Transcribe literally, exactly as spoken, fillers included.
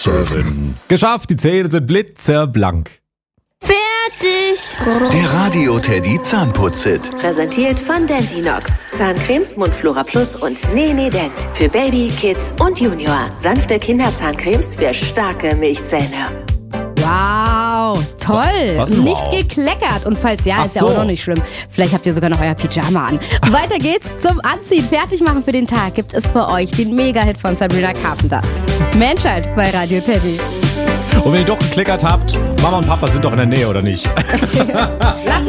sieben. Geschafft, die Zähne sind blitzeblank. Fertig! Der Radio Teddy Zahnputz-Hit. Präsentiert von Dentinox. Zahncremes, Mundflora Plus und Nene Dent. Für Baby, Kids und Junior. Sanfte Kinderzahncremes für starke Milchzähne. Wow, toll. Was denn Nicht wow? gekleckert. Und falls ja, Ach ist ja so. auch noch nicht schlimm. Vielleicht habt ihr sogar noch euer Pyjama an. Weiter geht's zum Anziehen. Fertig machen für den Tag gibt es für euch den Mega-Hit von Sabrina Carpenter. Menschheit bei Radio Teddy. Und wenn ihr doch gekleckert habt, Mama und Papa sind doch in der Nähe, oder nicht? Lasst